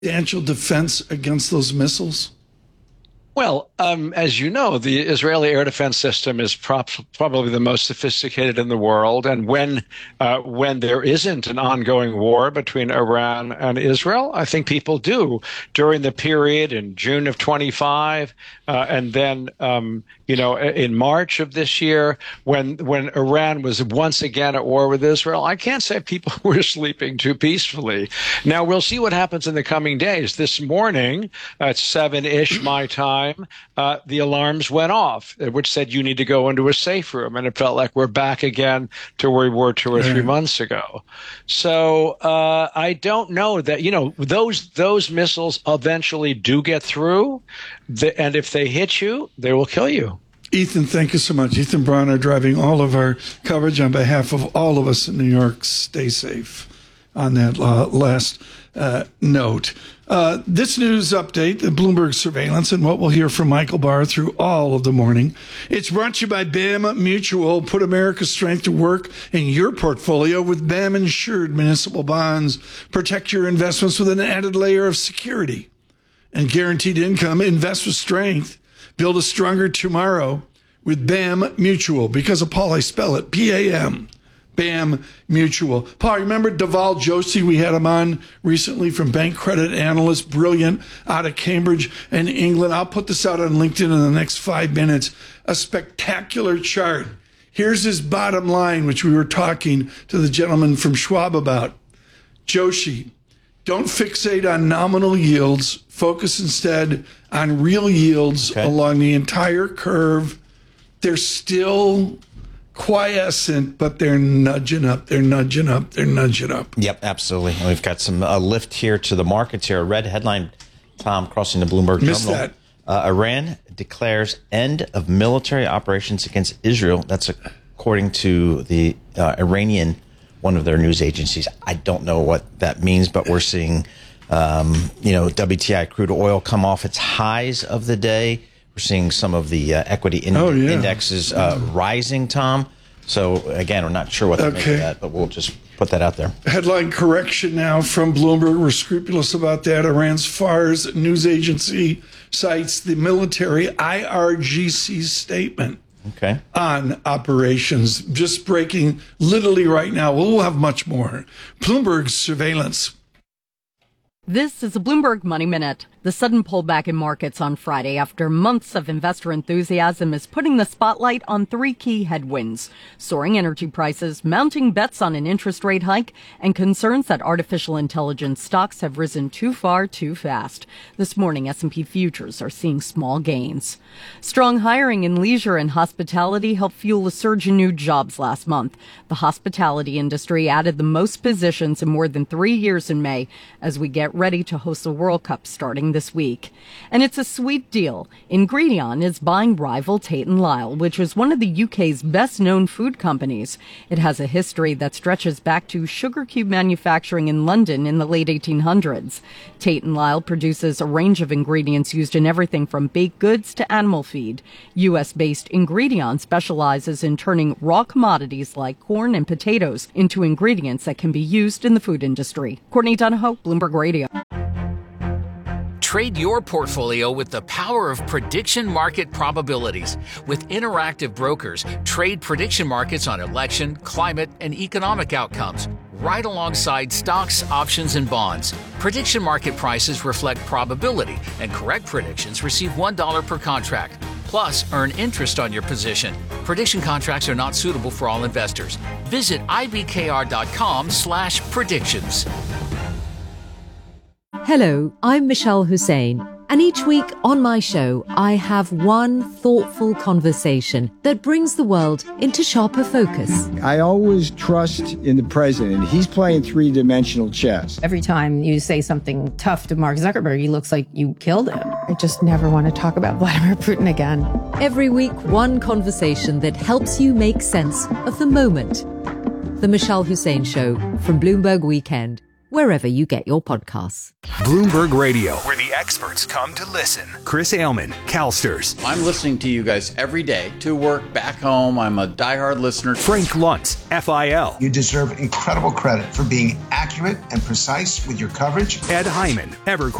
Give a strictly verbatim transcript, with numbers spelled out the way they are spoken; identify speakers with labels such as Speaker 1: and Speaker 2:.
Speaker 1: substantial defense against those missiles?
Speaker 2: Well, um, as you know, the Israeli air defense system is prop- probably the most sophisticated in the world. And when uh, when there isn't an ongoing war between Iran and Israel, I think people do. During the period in June of twenty-five, uh, and then um, you know in March of this year, when when Iran was once again at war with Israel, I can't say people were sleeping too peacefully. Now we'll see what happens in the coming days. This morning at seven-ish my time. Uh, the alarms went off, which said you need to go into a safe room. And it felt like we're back again to where we were two or three months ago. So uh, I don't know that, you know, those those missiles eventually do get through. The, and if they hit you, they will kill you.
Speaker 1: Ethan, thank you so much. Ethan Bronner driving all of our coverage on behalf of all of us in New York. Stay safe on that uh, last uh, note. Uh, this news update, the Bloomberg surveillance, and what we'll hear from Michael Barr through all of the morning. It's brought to you by B A M Mutual. Put America's strength to work in your portfolio with B A M insured municipal bonds. Protect your investments with an added layer of security and guaranteed income. Invest with strength. Build a stronger tomorrow with B A M Mutual. Because of Paul, I spell it P A M. B A M Mutual. Paul, remember Deval Joshi? We had him on recently from Bank Credit Analyst, brilliant, out of Cambridge and England. I'll put this out on LinkedIn in the next five minutes. A spectacular chart. Here's his bottom line, which we were talking to the gentleman from Schwab about. Joshi, don't fixate on nominal yields. Focus instead on real yields okay. along the entire curve. They're still quiescent, but they're nudging up, they're nudging up, they're nudging up.
Speaker 3: Yep, absolutely. And we've got some uh, lift here to the markets here. A red headline, Tom, crossing the Bloomberg
Speaker 1: Missed
Speaker 3: terminal.
Speaker 1: that.
Speaker 3: Uh, Iran declares end of military operations against Israel. That's according to the uh, Iranian, one of their news agencies. I don't know what that means, but we're seeing, um, you know, W T I crude oil come off its highs of the day. We're seeing some of the uh, equity in-
Speaker 1: oh, yeah.
Speaker 3: indexes uh, rising, Tom. So, again, we're not sure what to
Speaker 1: okay.
Speaker 3: make of that, but we'll just put that out there.
Speaker 1: Headline correction now from Bloomberg. We're scrupulous about that. Iran's Fars news agency cites the military I R G C statement
Speaker 3: okay.
Speaker 1: on operations. Just breaking literally right now. We'll have much more. Bloomberg's surveillance.
Speaker 4: This is a Bloomberg Money Minute. The sudden pullback in markets on Friday after months of investor enthusiasm is putting the spotlight on three key headwinds: soaring energy prices, mounting bets on an interest rate hike, and concerns that artificial intelligence stocks have risen too far too fast. This morning, S and P futures are seeing small gains. Strong hiring in leisure and hospitality helped fuel a surge in new jobs last month. The hospitality industry added the most positions in more than three years in May as we get ready to host the World Cup starting this week. And it's a sweet deal. Ingredion is buying rival Tate and Lyle, which is one of the U K's best-known food companies. It has a history that stretches back to sugar cube manufacturing in London in the late eighteen hundreds. Tate and Lyle produces a range of ingredients used in everything from baked goods to animal feed. U S-based Ingredion specializes in turning raw commodities like corn and potatoes into ingredients that can be used in the food industry. Courtney Donahoe, Bloomberg Radio.
Speaker 5: Trade your portfolio with the power of prediction market probabilities. With Interactive Brokers, trade prediction markets on election, climate, and economic outcomes, right alongside stocks, options, and bonds. Prediction market prices reflect probability, and correct predictions receive one dollar per contract. Plus, earn interest on your position. Prediction contracts are not suitable for all investors. Visit ibkr.com slash predictions.
Speaker 6: Hello, I'm Michelle Hussein, and each week on my show, I have one thoughtful conversation that brings the world into sharper focus.
Speaker 7: I always trust in the president. He's playing three-dimensional chess.
Speaker 8: Every time you say something tough to Mark Zuckerberg, he looks like you killed him. I just never want to talk about Vladimir Putin again.
Speaker 6: Every week, one conversation that helps you make sense of the moment. The Michelle Hussein Show from Bloomberg Weekend. wherever you get your podcasts.
Speaker 9: Bloomberg Radio, where the experts come to listen. Chris Ailman, CalSTRS.
Speaker 10: I'm listening to you guys every day, to work, back home. I'm a diehard listener.
Speaker 9: Frank Luntz, F I L.
Speaker 11: You deserve incredible credit for being accurate and precise with your coverage.
Speaker 9: Ed Hyman, Evercore.